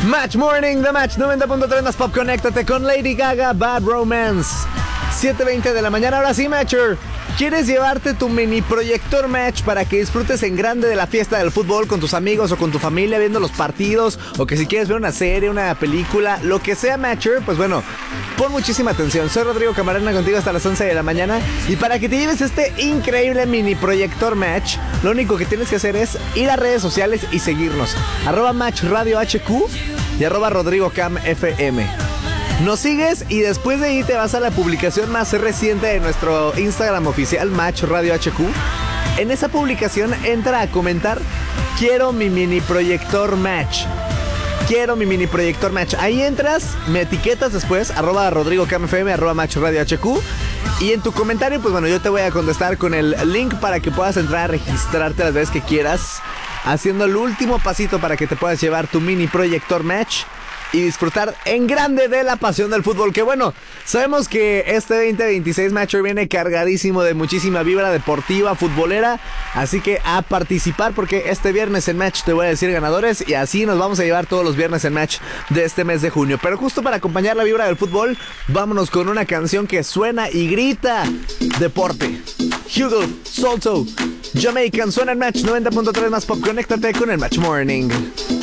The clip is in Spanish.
Match Morning, The Match 90.3 más pop. Conéctate con Lady Gaga, Bad Romance. 7:20 de la mañana. Ahora sí, Matcher, ¿quieres llevarte tu mini proyector Match para que disfrutes en grande de la fiesta del fútbol con tus amigos o con tu familia viendo los partidos? O que si quieres ver una serie, una película, lo que sea, Matcher, pues bueno, pon muchísima atención. Soy Rodrigo Camarena contigo hasta las 11 de la mañana. Y para que te lleves este increíble mini proyector Match, lo único que tienes que hacer es ir a redes sociales y seguirnos. @Match Radio HQ y @RodrigoCamFM. Nos sigues y después de ahí te vas a la publicación más reciente de nuestro Instagram oficial, Match Radio HQ. En esa publicación entra a comentar: quiero mi mini proyector Match. Quiero mi mini proyector Match. Ahí entras, me etiquetas después, @RodrigoCamFM, @Match Radio HQ. Y en tu comentario, pues bueno, yo te voy a contestar con el link para que puedas entrar a registrarte las veces que quieras, haciendo el último pasito para que te puedas llevar tu mini proyector Match y disfrutar en grande de la pasión del fútbol. Que bueno, sabemos que este 2026 Matcher viene cargadísimo de muchísima vibra deportiva, futbolera. Así que a participar, porque este viernes en Match te voy a decir ganadores. Y así nos vamos a llevar todos los viernes en Match de este mes de junio. Pero justo para acompañar la vibra del fútbol, vámonos con una canción que suena y grita deporte. Hugo, Salto, Jamaican, suena en Match 90.3 más pop. Conéctate con el Match Morning.